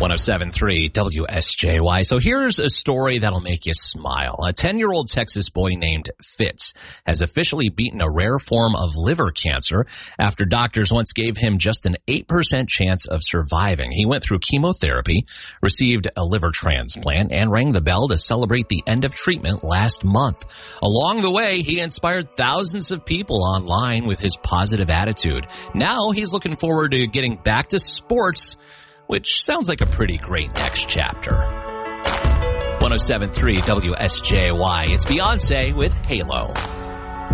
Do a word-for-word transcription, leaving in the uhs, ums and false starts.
one oh seven point three W S J Y. So here's a story that'll make you smile. A ten-year-old Texas boy named Fitz has officially beaten a rare form of liver cancer after doctors once gave him just an eight percent chance of surviving. He went through chemotherapy, received a liver transplant, and rang the bell to celebrate the end of treatment last month. Along the way, he inspired thousands of people online with his positive attitude. Now he's looking forward to getting back to sports, which sounds like a pretty great next chapter. one oh seven point three W S J Y. It's Beyonce with Halo.